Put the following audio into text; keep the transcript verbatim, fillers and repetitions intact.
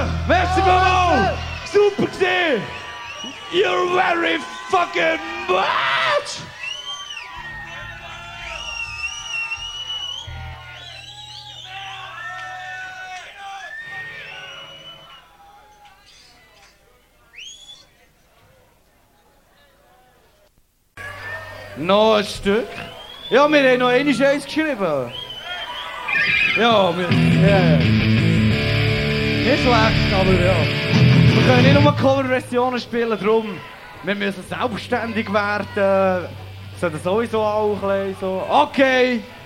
Merci mal! Super gesehen! You're very fucking much! Noch ein Stück. Ja, wir haben noch einmal eins geschrieben. Ja, wir... Ja, ja. Nicht schlecht, aber ja. Wir können nicht nur Coverversionen spielen, darum. Wir müssen selbstständig werden. Das sollte sowieso auch ein bisschen so... Okay!